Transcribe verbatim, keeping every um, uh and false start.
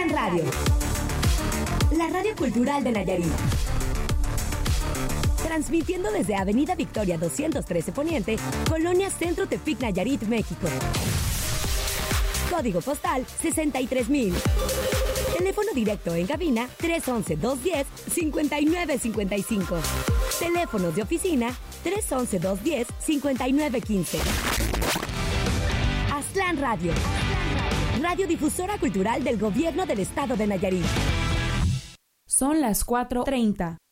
Aztlán Radio, la radio cultural de Nayarit. Transmitiendo desde Avenida Victoria doscientos trece Poniente, Colonia Centro Tepic, Nayarit, México. Código postal sesenta y tres mil. Teléfono directo en cabina tres once, dos diez, cincuenta y nueve cincuenta y cinco. Teléfonos de oficina tres once, dos diez, cincuenta y nueve quince. Aztlán Radio, radiodifusora cultural del Gobierno del Estado de Nayarit. Son las cuatro treinta.